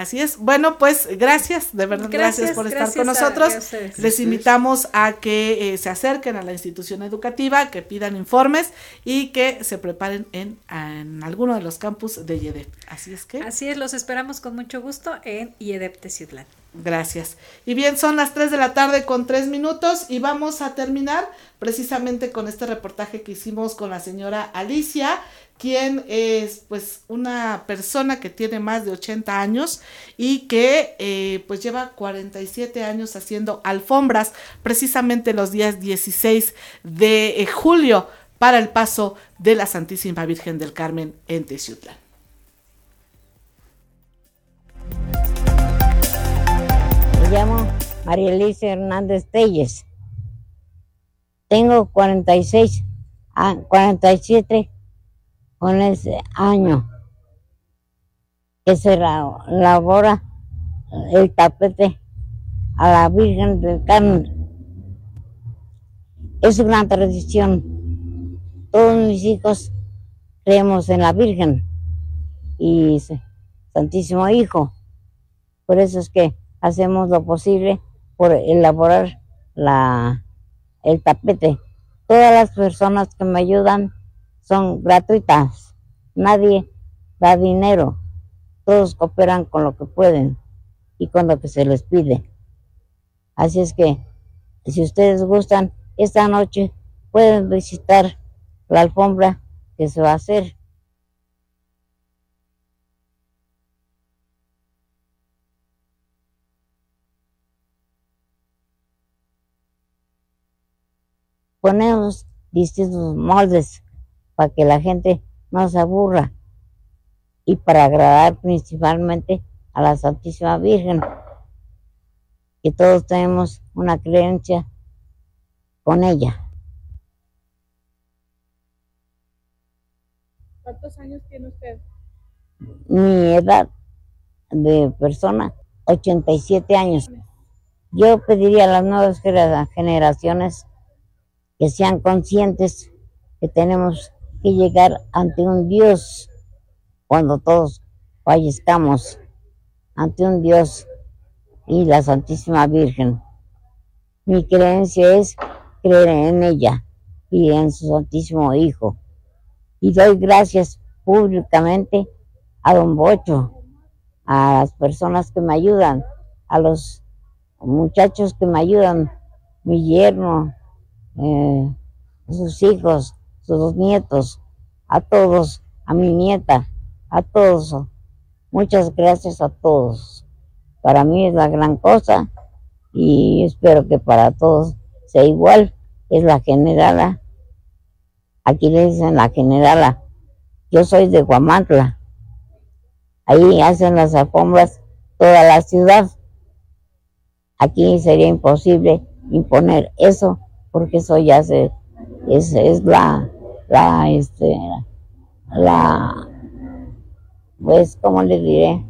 Así es. Bueno, pues gracias, de verdad, gracias por estar con nosotros. Les invitamos a que se acerquen a la institución educativa, que pidan informes y que se preparen en alguno de los campus de IEDEP. Así es, los esperamos con mucho gusto en IEDEP Teciutlán. Gracias. Y bien, son las 3:03 y vamos a terminar precisamente con este reportaje que hicimos con la señora Alicia, quien es pues una persona que tiene más de 80 años y que pues lleva 47 años haciendo alfombras precisamente los días 16 de julio para el paso de la Santísima Virgen del Carmen en Teciutlán. Me llamo María Elisa Hernández Telles. Tengo 47 con ese año que se elabora el tapete a la Virgen del Carmen. Es una tradición. Todos mis hijos creemos en la Virgen y Santísimo Hijo. Por eso es que hacemos lo posible por elaborar el tapete. Todas las personas que me ayudan son gratuitas. Nadie da dinero. Todos cooperan con lo que pueden y con lo que se les pide. Así es que, si ustedes gustan, esta noche pueden visitar la alfombra que se va a hacer. Ponemos distintos moldes para que la gente no se aburra y para agradar principalmente a la Santísima Virgen, que todos tenemos una creencia con ella. ¿Cuántos años tiene usted? Mi edad de persona, 87 años. Yo pediría a las nuevas generaciones que sean conscientes que tenemos que llegar ante un Dios cuando todos fallezcamos, ante un Dios y la Santísima Virgen. Mi creencia es creer en ella y en su Santísimo Hijo. Y doy gracias públicamente a don Bocho, a las personas que me ayudan, a los muchachos que me ayudan, mi yerno, sus hijos, sus dos nietos, a todos, a mi nieta, a todos. Muchas gracias a todos. Para mí es la gran cosa y espero que para todos sea igual. Es la generala. Aquí le dicen la generala. Yo soy de Huamantla. Ahí hacen las alfombras toda la ciudad. Aquí sería imposible imponer eso, porque eso ya es pues, ¿cómo le diré?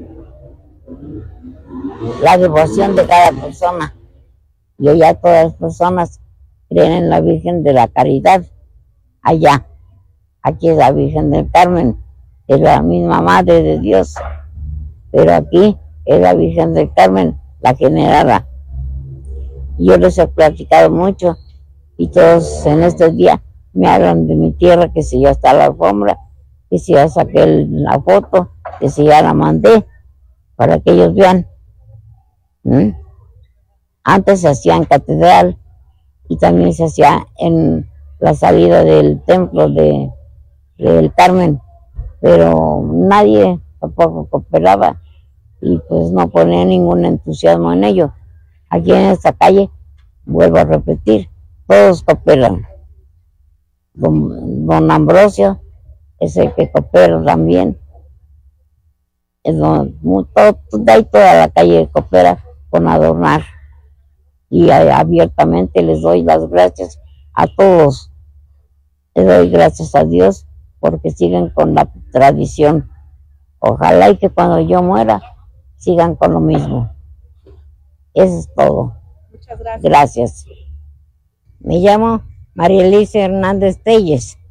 La devoción de cada persona. Y ya todas las personas creen en la Virgen de la Caridad. Allá, aquí es la Virgen del Carmen, es la misma Madre de Dios, pero aquí es la Virgen del Carmen, la generala. Yo les he platicado mucho y todos en este día me hablan de mi tierra, que si ya está la alfombra, que si ya saqué la foto, que si ya la mandé, para que ellos vean. Antes se hacía en catedral y también se hacía en la salida del templo del Carmen, pero nadie tampoco cooperaba y pues no ponía ningún entusiasmo en ello. Aquí en esta calle, vuelvo a repetir, todos cooperan. Don Ambrosio es el que coopera también. Toda la calle coopera con adornar. Y abiertamente les doy las gracias a todos. Les doy gracias a Dios porque siguen con la tradición. Ojalá y que cuando yo muera sigan con lo mismo. Eso es todo. Muchas gracias. Gracias. Me llamo María Elisa Hernández Telles.